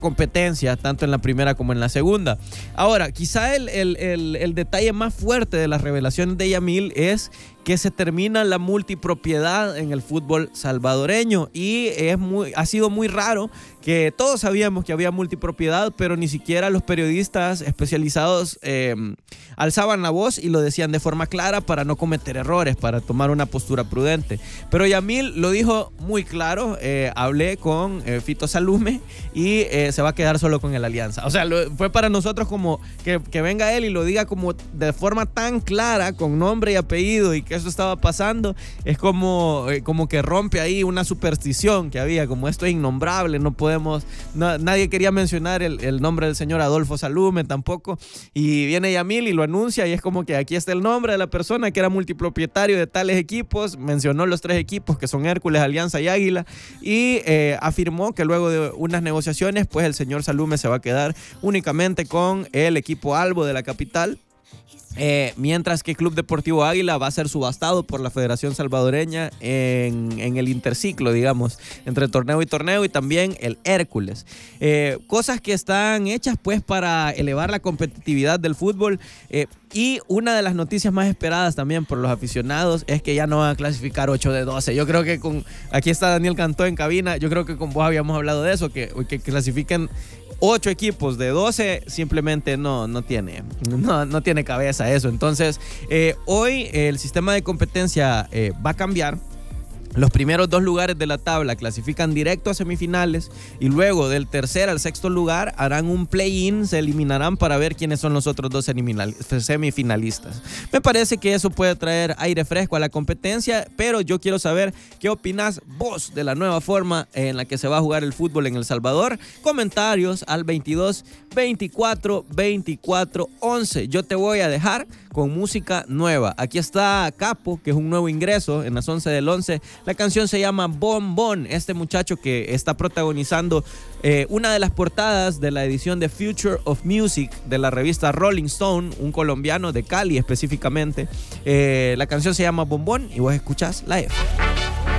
competencia, tanto en la primera como en la segunda. Ahora, quizá el detalle más fuerte de las revelaciones de Yamil es que se termina la multipropiedad en el fútbol salvadoreño y ha sido muy raro, que todos sabíamos que había multipropiedad, pero ni siquiera los periodistas especializados alzaban la voz y lo decían de forma clara para no cometer errores, para tomar una postura prudente. Pero Yamil lo dijo muy claro. Hablé con Fito Salume y se va a quedar solo con el Alianza. O sea, fue para nosotros como que venga él y lo diga como de forma tan clara, con nombre y apellido, y que eso estaba pasando. Es como que rompe ahí una superstición que había, como esto es innombrable, nadie quería mencionar el nombre del señor Adolfo Salume tampoco, y viene Yamil y lo anuncia y es como que aquí está el nombre de la persona que era multipropietario de tales equipos, mencionó los 3 equipos que son Hércules, Alianza y Águila, y afirmó que luego de unas negociaciones pues el señor Salume se va a quedar únicamente con el equipo Albo de la capital. Mientras que Club Deportivo Águila va a ser subastado por la Federación Salvadoreña en el interciclo, digamos, entre torneo y también el Hércules. Cosas que están hechas pues para elevar la competitividad del fútbol. Y una de las noticias más esperadas también por los aficionados es que ya no van a clasificar 8 de 12. Yo creo que aquí está Daniel Cantó en cabina, yo creo que con vos habíamos hablado de eso, que clasifiquen 8 equipos de 12 simplemente no tiene cabeza eso. Entonces, hoy el sistema de competencia va a cambiar. Los primeros 2 lugares de la tabla clasifican directo a semifinales y luego del tercer al sexto lugar harán un play-in, se eliminarán para ver quiénes son los otros 2 semifinalistas. Me parece que eso puede traer aire fresco a la competencia, pero yo quiero saber qué opinas vos de la nueva forma en la que se va a jugar el fútbol en El Salvador. Comentarios al 22 24 24 11. Yo te voy a dejar con música nueva. Aquí está Capo, que es un nuevo ingreso en las 11 del 11. La canción se llama Bon Bon. Este muchacho que está protagonizando una de las portadas de la edición de Future of Music de la revista Rolling Stone, un colombiano de Cali específicamente. La canción se llama Bon Bon y vos escuchás la F.